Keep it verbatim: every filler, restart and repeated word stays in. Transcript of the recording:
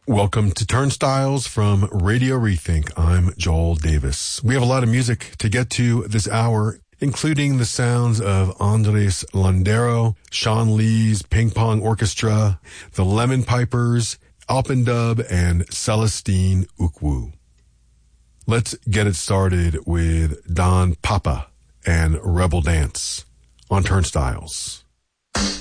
Welcome to Turnstiles from Radio Rethink. I'm Joel Davis. We have a lot of music to get to this hour, including the sounds of Andres Landero, Sean Lee's Ping Pong Orchestra, the Lemon Pipers, Alpendub, and Celestine Ukwu. Let's get it started with Don Papa and Rebel Dance on Turnstiles.